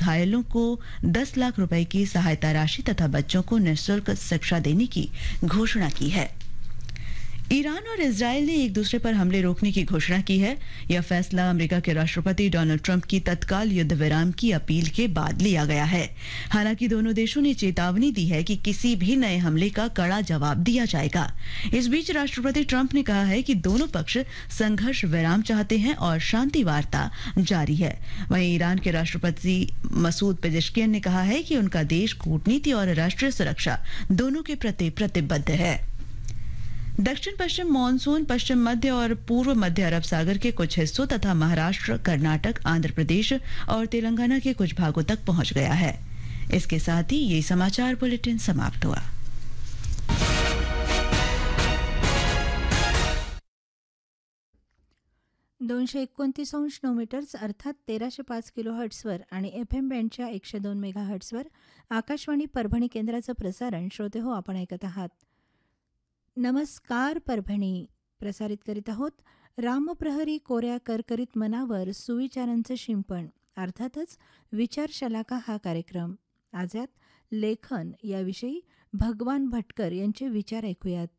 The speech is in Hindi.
घायलों को 10 लाख रुपए की सहायता राशि तथा बच्चों को निःशुल्क शिक्षा देने की घोषणा की है। ईरान और इजरायल ने एक दूसरे पर हमले रोकने की घोषणा की है। यह फैसला अमेरिका के राष्ट्रपति डोनाल्ड ट्रंप की तत्काल युद्ध विराम की अपील के बाद लिया गया है। हालांकि दोनों देशों ने चेतावनी दी है कि किसी भी नए हमले का कड़ा जवाब दिया जाएगा। इस बीच राष्ट्रपति ट्रंप ने कहा है कि दोनों पक्ष संघर्ष विराम चाहते हैं और शांति वार्ता जारी है। वहीं ईरान के राष्ट्रपति मसूद पेजेश्कियन ने कहा है कि उनका देश कूटनीति और राष्ट्रीय सुरक्षा दोनों के प्रति प्रतिबद्ध है। दक्षिण पश्चिम मानसून पश्चिम मध्य और पूर्व मध्य अरब सागर के कुछ हिस्सों तथा महाराष्ट्र, कर्नाटक, आंध्र प्रदेश और तेलंगाना के कुछ भागों तक पहुंच गया है। इसके साथ ही ये समाचार बुलेटिन समाप्त हुआ। दोनशे 29.9 मीटर्स अर्थात 1305 किलोहर्ट्झवर आणि FM बँडच्या 102 मेगाहर्ट्झवर आकाशवाणी परभणी केंद्राचं प्रसारण श्रोते हो आपण ऐकत आहात। नमस्कार परभणी प्रसारित करीत आहोत। रामप्रहरी कोऱ्या करकरीत मनावर सुविचारांचे शिंपण अर्थातच विचारशलाका हा कार्यक्रम। आज यात लेखन याविषयी भगवान भटकर यांचे विचार ऐकूयात।